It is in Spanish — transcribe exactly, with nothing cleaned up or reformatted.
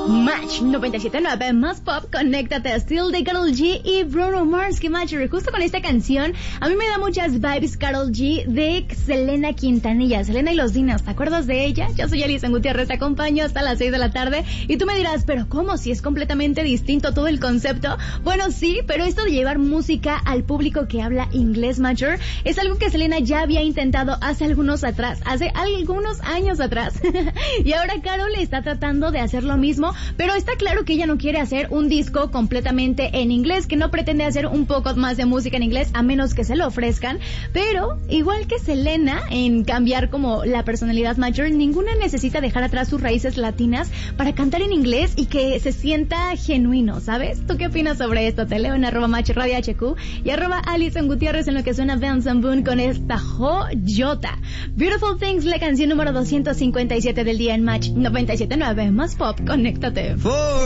Match noventa y siete punto nueve más pop, conéctate. Still de Karol G y Bruno Mars. Que Match, justo con esta canción a mí me da muchas vibes Karol G de Selena Quintanilla, Selena y los Dinos. ¿Te acuerdas de ella? Yo soy Alison Gutiérrez, te acompaño hasta las seis de la tarde y tú me dirás, pero ¿cómo? Si es completamente distinto todo el concepto. Bueno, sí, pero esto de llevar música al público que habla inglés, Major, es algo que Selena ya había intentado hace algunos atrás, hace algunos años atrás. Y ahora Karol está tratando de hacer lo mismo, pero está claro que ella no quiere hacer un disco completamente en inglés, que no pretende hacer un poco más de música en inglés, a menos que se lo ofrezcan. Pero, igual que Selena, en cambiar como la personalidad Major, ninguna necesita dejar atrás sus raíces latinas para cantar en inglés y que se sienta genuino, ¿sabes? ¿Tú qué opinas sobre esto? Te leo en arroba Match Radio H Q y arroba Alison Gutiérrez en lo que suena Benson Boone con esta joyota. Beautiful Things, la canción número doscientos cincuenta y siete del día en Match noventa y siete punto nueve más pop, conéctate. For